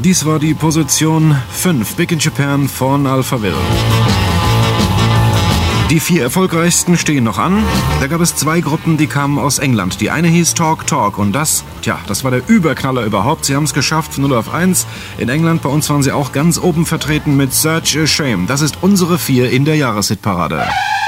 Dies war die Position 5, Big in Japan von Alphaville. Die 4 erfolgreichsten stehen noch an. Da gab es 2 Gruppen, die kamen aus England. Die eine hieß Talk Talk und das war der Überknaller überhaupt. Sie haben es geschafft von 0 auf 1. In England, bei uns waren sie auch ganz oben vertreten mit Search a Shame. Das ist unsere 4 in der Jahreshitparade.